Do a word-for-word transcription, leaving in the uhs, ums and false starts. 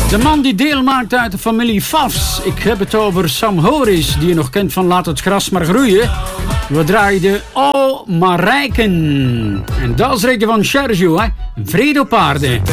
De man die deel maakt uit de familie Fafs. Ik heb het over Sam Horis, die je nog kent van Laat het gras maar groeien. We draaiden O Marijken. En dat is reden van Sergio, hè. Vrede op aarde.